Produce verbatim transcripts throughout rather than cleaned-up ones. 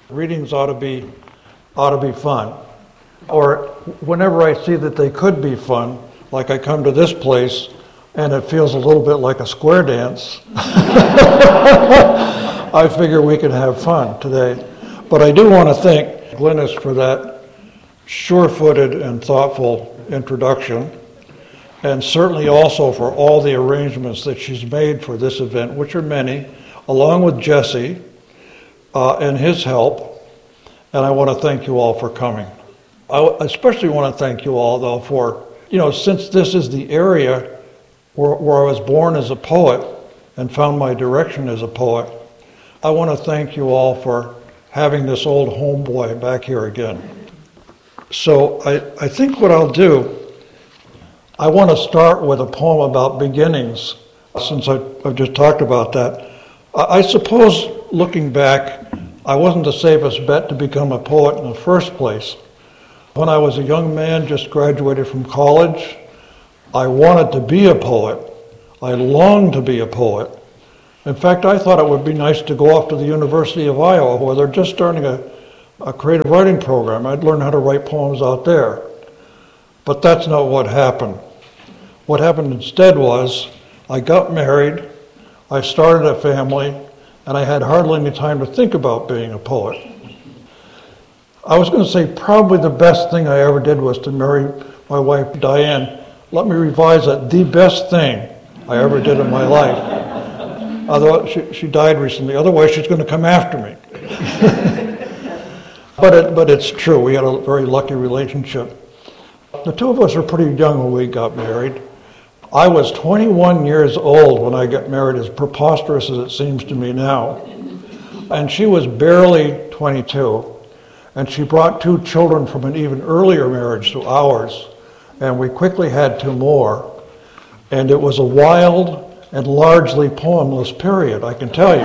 Readings ought to be ought to be fun. Or whenever I see that they could be fun, like I come to this place and it feels a little bit like a square dance, I figure we can have fun today. But I do want to thank Glynis for that sure-footed and thoughtful introduction, and certainly also for all the arrangements that she's made for this event, which are many, along with Jesse uh, and his help. And I want to thank you all for coming. I especially want to thank you all, though, for, you know, since this is the area where, where I was born as a poet and found my direction as a poet, I want to thank you all for having this old homeboy back here again. So I, I think what I'll do, I want to start with a poem about beginnings, since I, I've just talked about that. I, I suppose, looking back, I wasn't the safest bet to become a poet in the first place. When I was a young man, just graduated from college, I wanted to be a poet. I longed to be a poet. In fact, I thought it would be nice to go off to the University of Iowa, where they're just starting a, a creative writing program. I'd learn how to write poems out there. But that's not what happened. What happened instead was I got married, I started a family, and I had hardly any time to think about being a poet. I was going to say probably the best thing I ever did was to marry my wife, Diane. Let me revise that. The best thing I ever did in my life. Although she, she died recently. Otherwise, she's going to come after me. but, it, but it's true. We had a very lucky relationship. The two of us were pretty young when we got married. I was twenty-one years old when I got married, as preposterous as it seems to me now. And she was barely twenty-two. And she brought two children from an even earlier marriage to ours. And we quickly had two more. And it was a wild and largely poemless period, I can tell you.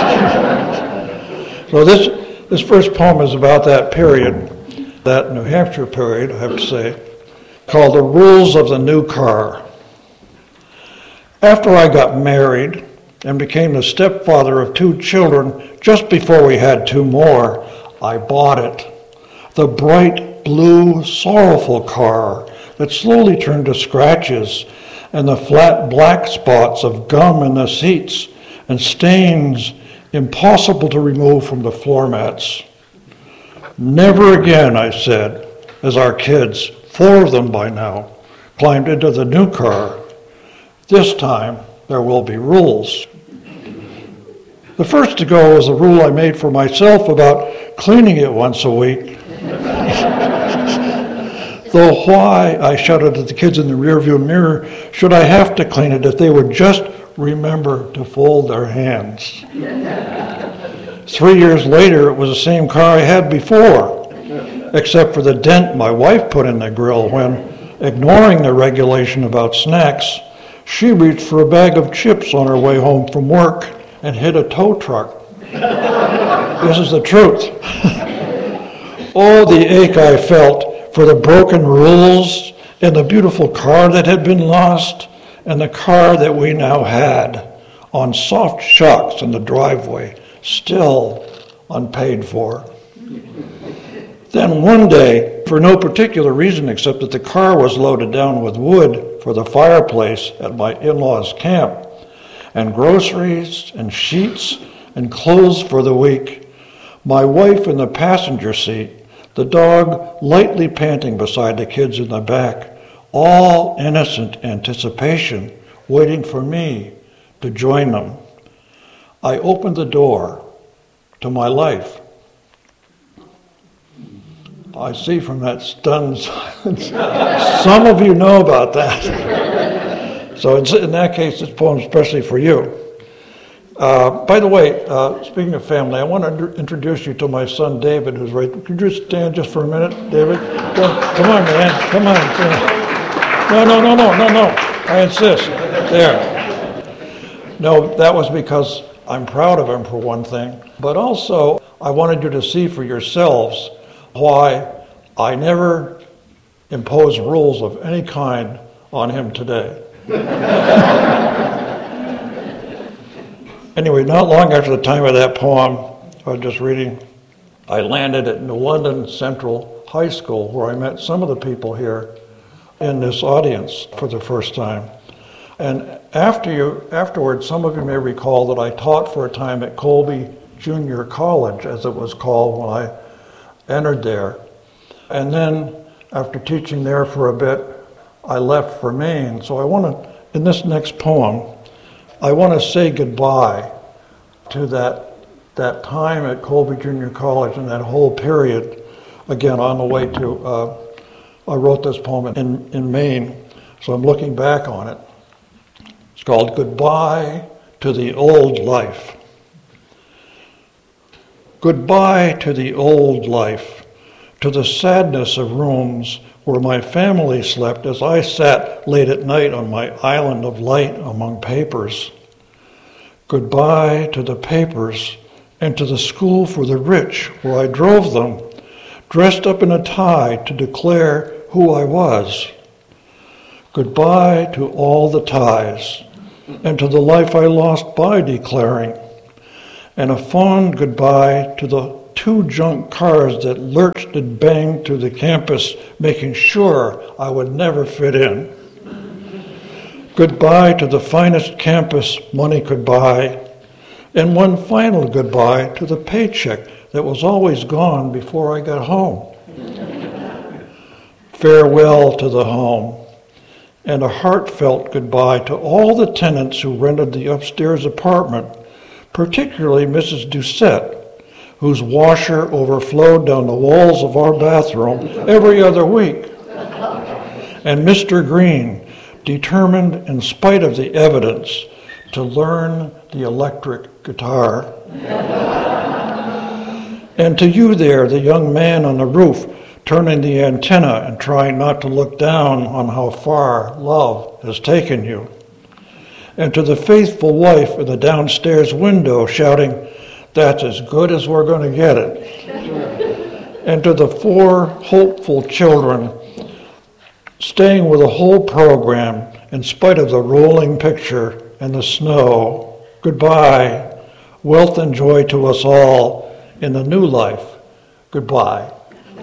So this, this first poem is about that period, that New Hampshire period, I have to say, called The Rules of the New Car. After I got married and became the stepfather of two children, just before we had two more, I bought it. The bright, blue, sorrowful car that slowly turned to scratches, and the flat black spots of gum in the seats and stains impossible to remove from the floor mats. Never again, I said, as our kids, four of them by now, climbed into the new car. This time, there will be rules. The first to go was a rule I made for myself about cleaning it once a week. Though why, I shouted at the kids in the rearview mirror, should I have to clean it if they would just remember to fold their hands? Three years later, it was the same car I had before, except for the dent my wife put in the grill when, ignoring the regulation about snacks, she reached for a bag of chips on her way home from work and hit a tow truck. This is the truth. Oh, the ache I felt for the broken rules and the beautiful car that had been lost and the car that we now had on soft shocks in the driveway, still unpaid for. Then one day, for no particular reason except that the car was loaded down with wood for the fireplace at my in-laws' camp, and groceries and sheets and clothes for the week, my wife in the passenger seat, the dog lightly panting beside the kids in the back, all innocent anticipation, waiting for me to join them. I opened the door to my life. I see from that stunned silence, some of you know about that. So in that case, this poem is especially for you. Uh, by the way, uh, speaking of family, I want to introduce you to my son, David, who's right. Could you just stand just for a minute, David? Come on, man. Come on. No, no, no, no, no, no. I insist. There. No, that was because I'm proud of him, for one thing. But also, I wanted you to see for yourselves why I never impose rules of any kind on him today. Anyway, not long after the time of that poem I was just reading, I landed at New London Central High School, where I met some of the people here in this audience for the first time. And after you, afterwards, some of you may recall that I taught for a time at Colby Junior College, as it was called when I entered there. And then, after teaching there for a bit, I left for Maine. So I want to, in this next poem, I want to say goodbye to that that time at Colby Junior College and that whole period. Again, on the way to, uh, I wrote this poem in, in Maine, so I'm looking back on it. It's called Goodbye to the Old Life. Goodbye to the old life, to the sadness of rooms where my family slept as I sat late at night on my island of light among papers. Goodbye to the papers and to the school for the rich where I drove them, dressed up in a tie to declare who I was. Goodbye to all the ties and to the life I lost by declaring, and a fond goodbye to the two junk cars that lurched and banged through the campus, making sure I would never fit in. Goodbye to the finest campus money could buy, and one final goodbye to the paycheck that was always gone before I got home. Farewell to the home, and a heartfelt goodbye to all the tenants who rented the upstairs apartment, particularly Missus Doucette, whose washer overflowed down the walls of our bathroom every other week, and Mister Green, determined in spite of the evidence to learn the electric guitar. And to you there, the young man on the roof, turning the antenna and trying not to look down on how far love has taken you. And to the faithful wife in the downstairs window shouting, "That's as good as we're going to get it." And to the four hopeful children staying with the whole program in spite of the rolling picture and the snow, goodbye. Wealth and joy to us all in the new life. Goodbye.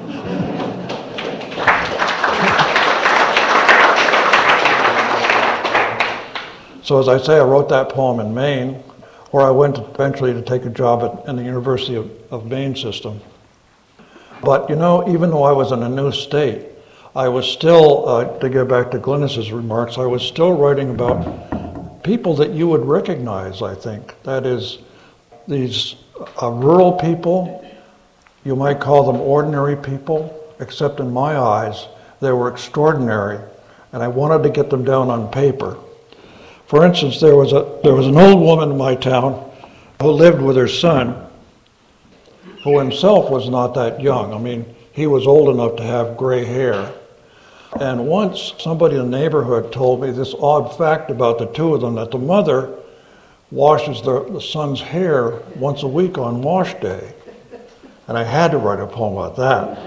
So as I say, I wrote that poem in Maine, where I went eventually to take a job at, in the University of, of Maine system. But you know, even though I was in a new state, I was still, uh, to get back to Glynis's remarks, I was still writing about people that you would recognize, I think. That is, these uh, rural people, you might call them ordinary people, except in my eyes, they were extraordinary, and I wanted to get them down on paper. For instance, there was a there was an old woman in my town who lived with her son, who himself was not that young. I mean, he was old enough to have gray hair. And once somebody in the neighborhood told me this odd fact about the two of them, that the mother washes the, the son's hair once a week on wash day. And I had to write a poem about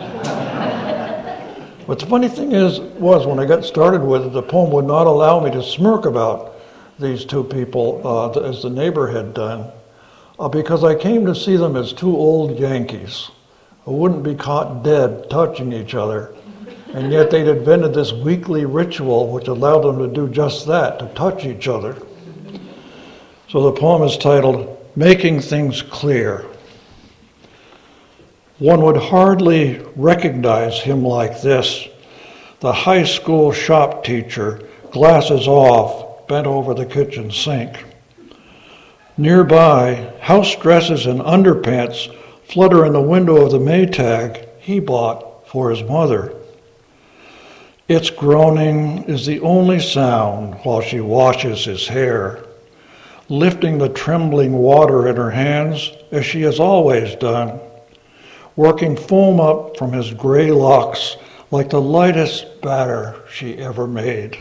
that. But the funny thing is, was when I got started with it, the poem would not allow me to smirk about these two people uh, as the neighbor had done, uh, because I came to see them as two old Yankees who wouldn't be caught dead touching each other, and yet they'd invented this weekly ritual which allowed them to do just that, to touch each other. So the poem is titled, Making Things Clear. One would hardly recognize him like this, the high school shop teacher, glasses off, bent over the kitchen sink. Nearby, house dresses and underpants flutter in the window of the Maytag he bought for his mother. Its groaning is the only sound while she washes his hair, lifting the trembling water in her hands as she has always done, working foam up from his gray locks like the lightest batter she ever made.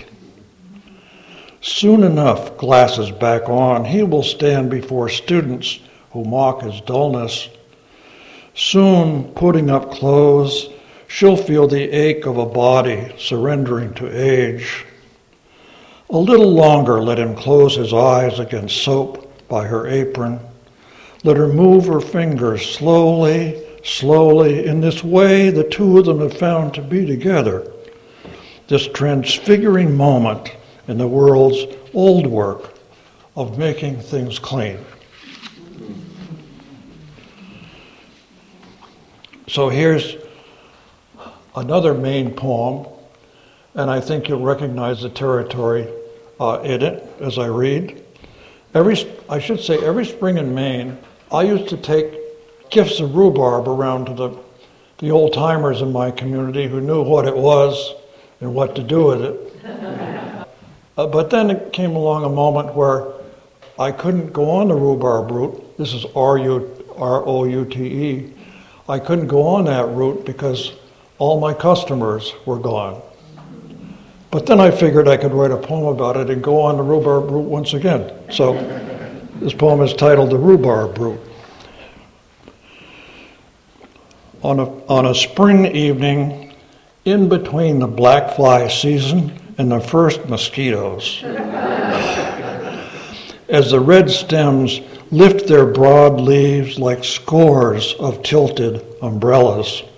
Soon enough, glasses back on, he will stand before students who mock his dullness. Soon, putting up clothes, she'll feel the ache of a body surrendering to age. A little longer let him close his eyes against soap by her apron. Let her move her fingers slowly slowly. In this way, the two of them have found to be together. This transfiguring moment in the world's old work of making things clean. So here's another main poem, and I think you'll recognize the territory uh, in it as I read. Every, I should say, every spring in Maine, I used to take gifts of rhubarb around to the, the old-timers in my community who knew what it was and what to do with it. uh, but then it came along a moment where I couldn't go on the rhubarb route. This is R O U T E. I couldn't go on that route because all my customers were gone. But then I figured I could write a poem about it and go on the rhubarb route once again. So this poem is titled The Rhubarb Route. On a, on a spring evening, in between the black fly season and the first mosquitoes, as the red stems lift their broad leaves like scores of tilted umbrellas,